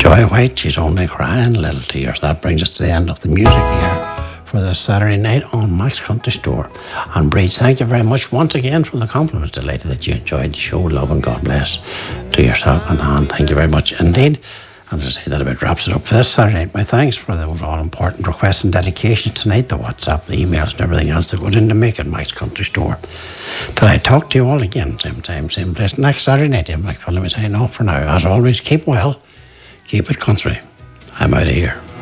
Joy White, she's only crying little tears. That brings us to the end of the music here for this Saturday night on Max Country Store. And Breeds, thank you very much once again for the compliments. Delighted that you enjoyed the show. Love and God bless to yourself and Anne. Thank you very much indeed. And to say that about wraps it up for this Saturday night. My thanks for those all important requests and dedications tonight, the WhatsApp, the emails and everything else that goes into making Max Country Store. Till I talk to you all again, same time, same place, next Saturday night. I'm Mike Phillips signing off for now. As always, keep well, keep it country. I'm out of here.